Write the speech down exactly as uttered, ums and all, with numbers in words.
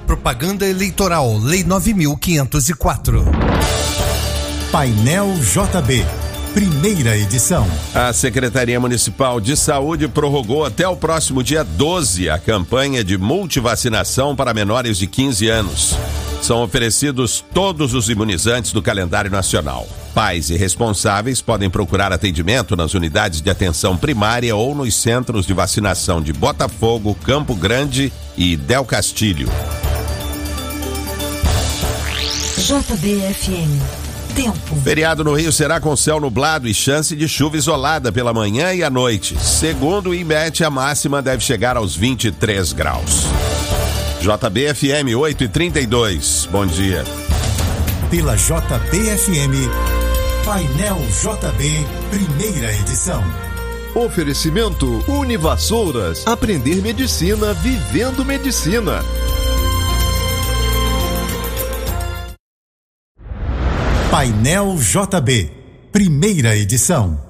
Propaganda eleitoral, Lei nove mil quinhentos e quatro. Painel J B, primeira edição. A Secretaria Municipal de Saúde prorrogou até o próximo dia doze a campanha de multivacinação para menores de quinze anos. São oferecidos todos os imunizantes do calendário nacional. Pais e responsáveis podem procurar atendimento nas unidades de atenção primária ou nos centros de vacinação de Botafogo, Campo Grande e Del Castilho. J B F M. Tempo. Feriado no Rio será com céu nublado e chance de chuva isolada pela manhã e à noite. Segundo o INMET, a máxima deve chegar aos vinte e três graus. J B F M oito e trinta e dois. Bom dia. Pela J B F M, Painel J B, primeira edição. Oferecimento Univassouras. Aprender medicina vivendo medicina. Painel J B, primeira edição.